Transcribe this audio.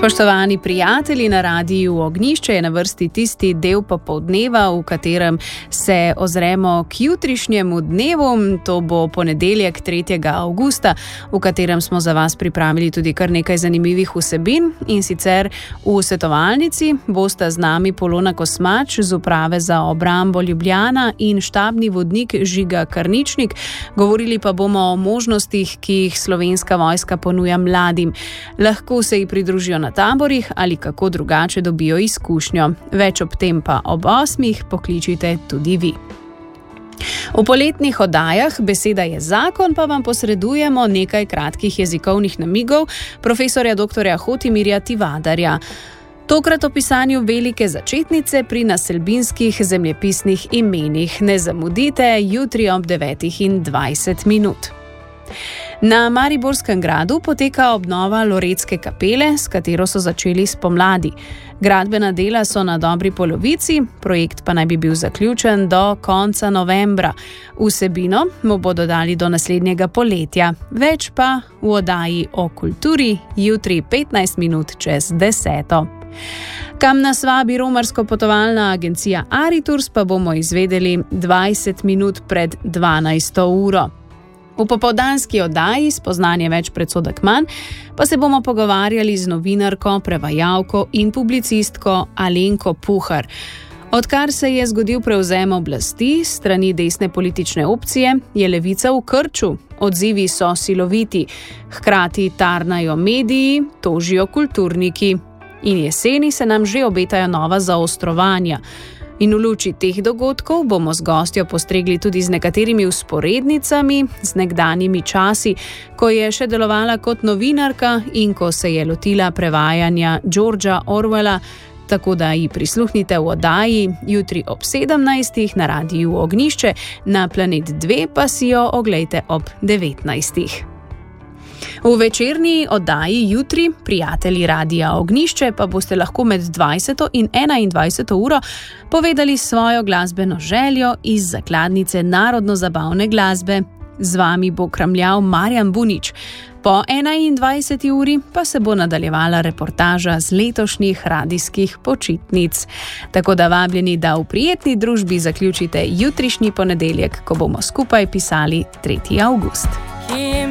Spoštovani prijatelji, na Radiu Ognjišče je na vrsti tisti del popoldneva, v katerem se ozremo k jutrišnjemu dnevu. To bo ponedeljek 3. avgusta, v katerem smo za vas pripravili tudi kar nekaj zanimivih vsebin. In sicer v svetovalnici bosta z nami Polona Kosmač z Uprave za obrambo Ljubljana in štabni vodnik Žiga Karničnik. Govorili pa bomo o možnostih, ki jih Slovenska vojska ponuja mladim. Lahko se ji pridružijo na taborih ali kako drugače dobijo izkušnjo. Več ob tem pa ob 8. pokličite tudi vi. V poletnih oddajah Beseda je zakon pa vam posredujemo nekaj kratkih jezikovnih namigov profesorja dr. Hotimirja Tivadarja. Tokrat o pisanju velike začetnice pri naselbinskih zemljepisnih imenih. Ne zamudite, jutri ob 9:20. Na Mariborskem gradu poteka obnova Loretske kapele, s katero so začeli spomladi. Gradbena dela so na dobri polovici, projekt pa naj bi bil zaključen do konca novembra. Vsebino mu bodo dali do naslednjega poletja. Več pa v oddaji o kulturi jutri 10:15. Kam nas vabi romarsko potovalna agencija Ariturs, pa bomo izvedeli 20 minut pred 12. uro. V popoldanski oddaji Spoznanje več predsodek manj pa se bomo pogovarjali z novinarko, prevajalko in publicistko Alenko Puhar. Odkar se je zgodil prevzem oblasti strani desne politične opcije, je levica v krču. Odzivi so siloviti, hkrati tarnajo mediji, tožijo kulturniki. In jeseni se nam že obetajo nova zaostrovanja. In v luči teh dogodkov bomo z gostjo postregli tudi z nekaterimi vzporednicami, z nekdanjimi časi, ko je še delovala kot novinarka in ko se je lotila prevajanja Georgea Orwella, tako da ji prisluhnite v oddaji jutri ob 17. na Radiu Ognjišče, na Planet 2 pa si jo oglejte ob 19. V večerni oddaji jutri, prijatelji Radia Ognjišče, pa boste lahko med 20. in 21. uro povedali svojo glasbeno željo iz zakladnice narodno-zabavne glasbe. Z vami bo kramljal Marjan Bunič. Po 21. uri pa se bo nadaljevala reportaža z letošnjih radijskih počitnic. Tako da vabljeni, da v prijetni družbi zaključite jutrišnji ponedeljek, ko bomo skupaj pisali 3. avgust.